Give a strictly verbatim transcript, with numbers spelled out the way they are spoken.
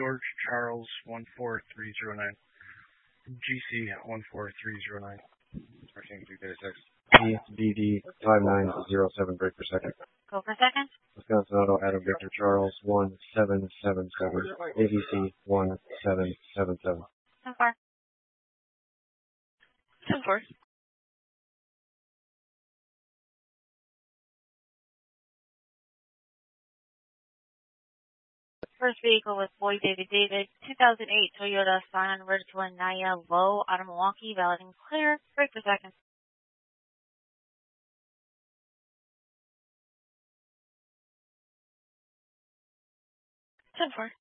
George Charles one four three zero nine. G C one four three zero nine. thirteen two thirty-six. E D D five nine zero seven, break per second. Go per second. Wisconsin Auto Adam Victor Charles one seven seven seven. A B C one seven seven seven. ten four. ten four. First vehicle was Boy David David, two thousand eight Toyota Scion Vertua Naya Low out of Milwaukee, valid and clear. Break per second. ten four.